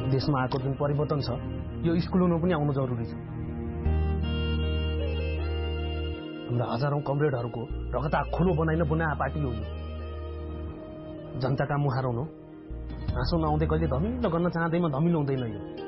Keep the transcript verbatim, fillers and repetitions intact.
देशमा आएको जुन परिवर्तन छ यो स्कुलमा पनि आउनु जरुरी छ। हाम्रा हजारौं कमरेडहरूको रगत खोलो बनाइन बनाए पार्टी हो यो। जनताका मुहार हुनु आँसु नआउँदै कहिले धमिलो गर्न चाहँदैमा धमिलो हुँदैन यो।